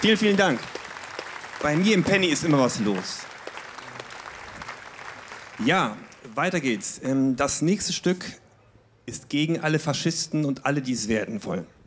Vielen, vielen Dank. Bei mir im Penny ist immer was los. Ja, weiter geht's. Das nächste Stück ist gegen alle Faschisten und alle, die es werden wollen.